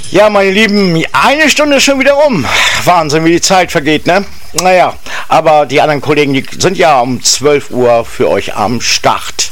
Ja, meine Lieben, eine Stunde ist schon wieder rum. Wahnsinn, wie die Zeit vergeht, ne? Naja, aber die anderen Kollegen, die sind ja um 12 Uhr für euch am Start.